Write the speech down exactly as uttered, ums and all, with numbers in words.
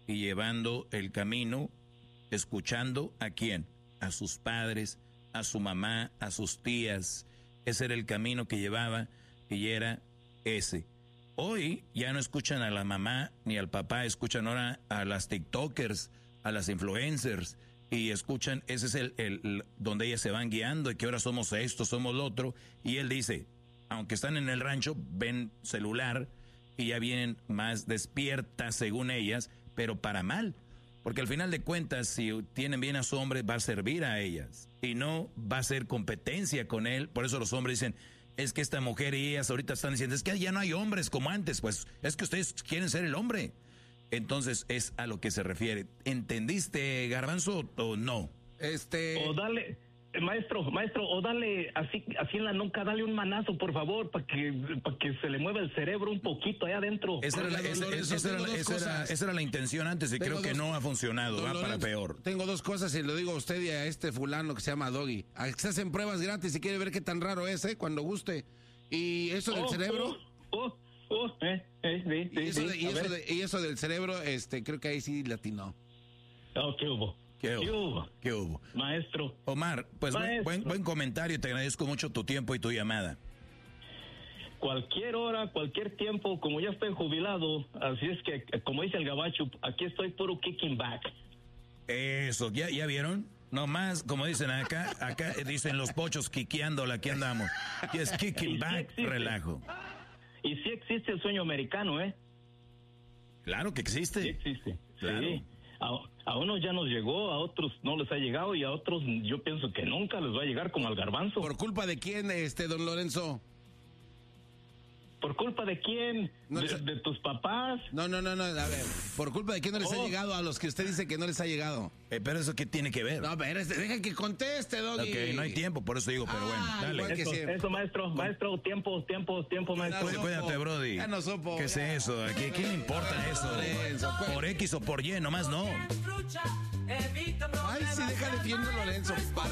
y llevando el camino, escuchando a quién, a sus padres, a su mamá, a sus tías. Ese era el camino que llevaba y era ese. Hoy ya no escuchan a la mamá ni al papá, escuchan ahora a las TikTokers, a las influencers, y escuchan, ese es el, el, el donde ellas se van guiando, y que ahora somos esto, somos lo otro, y él dice, aunque están en el rancho, ven celular, y ya vienen más despiertas según ellas, pero para mal, porque al final de cuentas, si tienen bien a su hombre, va a servir a ellas, y no va a ser competencia con él. Por eso los hombres dicen, es que esta mujer y ellas ahorita están diciendo, es que ya no hay hombres como antes, pues es que ustedes quieren ser el hombre. Entonces es a lo que se refiere. ¿Entendiste, Garbanzo, o no? Este... O dale, maestro, maestro, o dale así, así en la nuca, dale un manazo, por favor, para que, para que se le mueva el cerebro un poquito allá adentro. Esa era la, esa, esa, esa era, esa era, esa era la intención antes y tengo creo que dos, no ha funcionado, va para peor. Tengo dos cosas y lo digo a usted y a este fulano que se llama Doggy. Se hacen pruebas gratis y quiere ver qué tan raro es, ¿eh? Cuando guste. Y eso del oh, cerebro... Oh, oh. Oh, eh, eh, sí, sí, y, eso sí, de, y, eso de, y eso del cerebro, este, creo que ahí sí latinó. Oh, ¿qué hubo? ¿Qué hubo? ¿Qué hubo? ¿Qué hubo? Maestro. Omar, pues Maestro. Buen, buen comentario, te agradezco mucho tu tiempo y tu llamada. Cualquier hora, cualquier tiempo, como ya estoy jubilado, así es que, como dice el gabacho, aquí estoy puro kicking back. Eso, ¿ya, ya vieron? No más, como dicen acá, acá dicen los pochos quiqueándola, aquí andamos. Aquí es kicking back, sí relajo. Y sí existe el sueño americano, ¿eh? Claro que existe. Sí existe. Claro. Sí. A, a unos ya nos llegó, a otros no les ha llegado y a otros yo pienso que nunca les va a llegar como al garbanzo. ¿Por culpa de quién, este, don Lorenzo? ¿Por culpa de quién? No ¿De, les... ¿De tus papás? No, no, no, no, a ver. ¿Por culpa de quién no les oh. ha llegado a los que usted dice que no les ha llegado? Eh, pero eso qué tiene que ver. No, pero este, deja que conteste, Doggy. Ok, no hay tiempo, por eso digo, pero ah, bueno, dale. Eso, eso, maestro, maestro, tiempo, tiempo, tiempo, maestro. No cuídate, Brody. Ya no supo. ¿Qué ya. es eso? ¿A ¿Qué, ¿Qué le importa eso? Lorenzo, pues. Por X o por Y, nomás no. Ay, sí, déjale viendo Lorenzo.